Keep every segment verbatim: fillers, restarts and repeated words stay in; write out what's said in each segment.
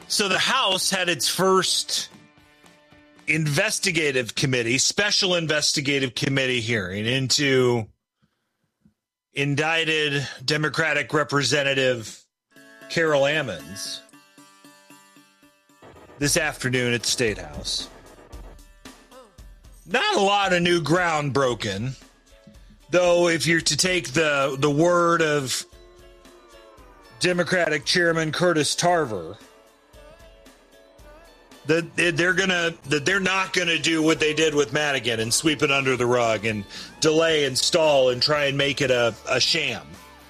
So the House had its first investigative committee, special investigative committee hearing into indicted Democratic Representative Carol Ammons this afternoon at the State House. Not a lot of new ground broken, though if you're to take the, the word of Democratic Chairman Curtis Tarver, that they're gonna that they're not gonna do what they did with Madigan and sweep it under the rug and delay and stall and try and make it a, a sham.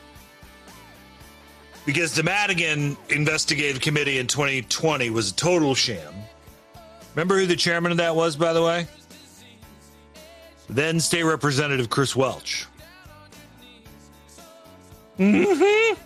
Because the Madigan investigative committee in twenty twenty was a total sham. Remember who the chairman of that was, by the way? Then State Representative Chris Welch. Mm-hmm.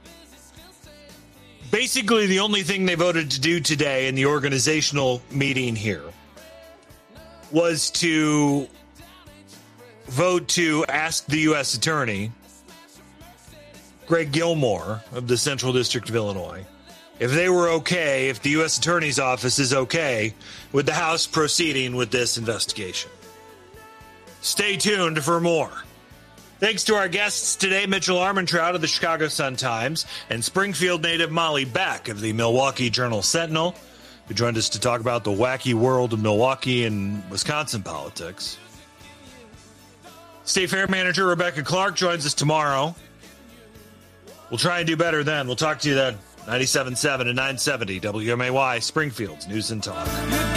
Basically, the only thing they voted to do today in the organizational meeting here was to vote to ask the U S Attorney, Greg Gilmore of the Central District of Illinois, if they were okay, if the U S Attorney's Office is okay with the House proceeding with this investigation. Stay tuned for more. Thanks to our guests today, Mitchell Armentrout of the Chicago Sun-Times and Springfield native Molly Beck of the Milwaukee Journal-Sentinel, who joined us to talk about the wacky world of Milwaukee and Wisconsin politics. State Fair Manager Rebecca Clark joins us tomorrow. We'll try and do better then. We'll talk to you then. ninety-seven point seven and nine seventy W M A Y, Springfield's News and Talk.